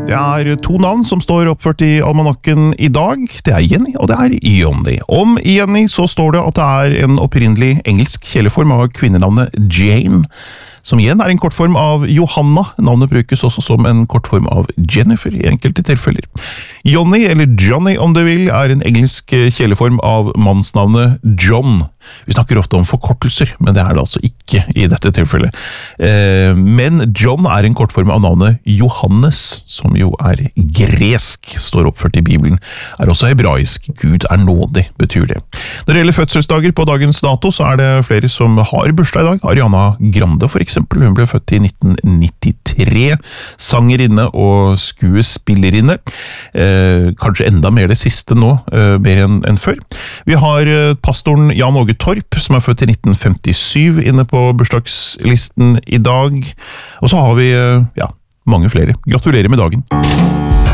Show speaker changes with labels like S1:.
S1: Det er to navn som står oppført i almanakken i dag. Det er Jenny, og det er Johnny. Om Jenny så står det at det er en opprinnelig engelsk kjæleform av kvinnenavnet Jane, som igjen er en kortform av Johanna. Navnet brukes også som en kortform av Jennifer i enkelte tilfeller. Johnny, eller Johnny om du vil, er en engelsk kjæleform av mannsnavnet John. Vi snakker ofte om forkortelser, men det er det altså ikke i dette tilfellet. Men John er en kortform av navnet Johannes, som jo er gresk, står oppført i Bibelen. Er også hebraisk. Gud er nådig, betyr det. Når det gjelder fødselsdager på dagens dato, så er det flere som har bursdag i dag. Ariana Grande for eksempel, hun ble født i 1993. Sangerinne og skuespillerinne. Kanskje enda mer det siste nå, mer enn før. Vi har pastoren Jan Åge Torp, som er født i 1957, inne på bursdagslisten i dag. Og så har vi, mange flere. Gratulerer med dagen!